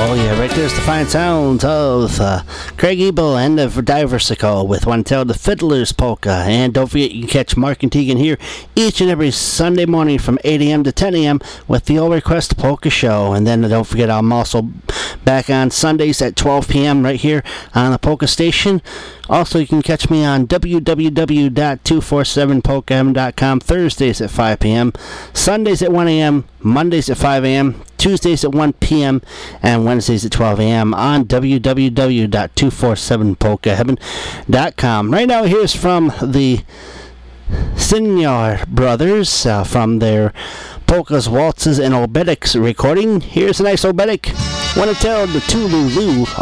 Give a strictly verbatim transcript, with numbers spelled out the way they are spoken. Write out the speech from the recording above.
Oh yeah, right there's the fine sounds of uh, Craig Ebel and the Diversical with One Tell the Fiddler's Polka. And don't forget, you can catch Mark and Tegan here each and every Sunday morning from eight a.m. to ten a.m. with the All Request Polka Show. And then don't forget, I'm also back on Sundays at twelve p.m. right here on the Polka Station. Also, you can catch me on w w w dot two four seven polka heaven dot com Thursdays at five p.m., Sundays at one a.m., Mondays at five a.m., Tuesdays at one p.m., and Wednesdays at twelve a.m. on w w w dot two four seven polka heaven dot com. Right now, here's from the Senior Brothers uh, from their Polkas, Waltzes, and Obedics recording. Here's a nice Obedic. Want to tell the Tululu